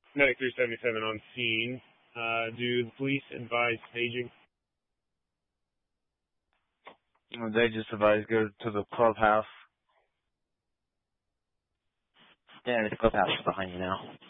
Medic 377 on scene. Do the police advise staging? They just advise go to the clubhouse. Yeah, the clubhouse is behind you now.